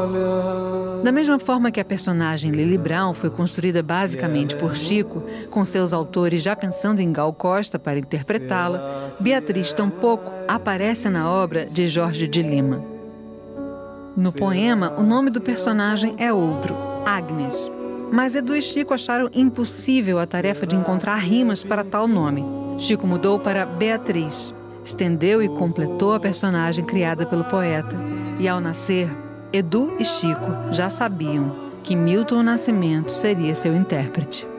Da mesma forma que a personagem Lily Brown foi construída basicamente por Chico, com seus autores já pensando em Gal Costa para interpretá-la, Beatriz tampouco aparece na obra de Jorge de Lima. No poema, o nome do personagem é outro, Agnes. Mas Edu e Chico acharam impossível a tarefa de encontrar rimas para tal nome. Chico mudou para Beatriz, estendeu e completou a personagem criada pelo poeta. E ao nascer, Edu e Chico já sabiam que Milton Nascimento seria seu intérprete.